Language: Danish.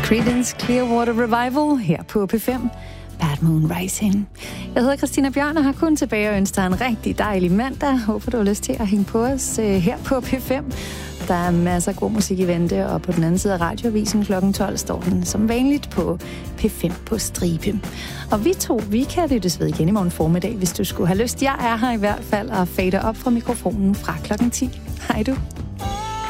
Creedence Clearwater Revival her på P5. Bad Moon Rising. Jeg hedder Christina Bjørn og har kun tilbage og ønsker dig en rigtig dejlig mandag. Håber, du har lyst til at hænge på os her på P5. Der er masser af god musik i vente, og på den anden side af radioavisen kl. 12 står den som vanligt på P5 på stribe. Og vi kan lyttes ved igen i morgen formiddag, hvis du skulle have lyst. Jeg er her i hvert fald og fader op fra mikrofonen fra kl. 10. Hej du.